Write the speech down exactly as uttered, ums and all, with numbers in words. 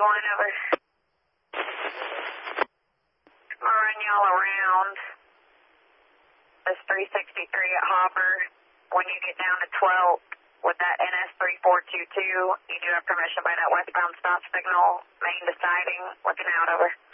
one over. I'll run y'all around this three sixty-three at Hopper. When you get down to twelfth with that N S three four two two, you do have permission by that westbound stop signal, main to siding, looking out over.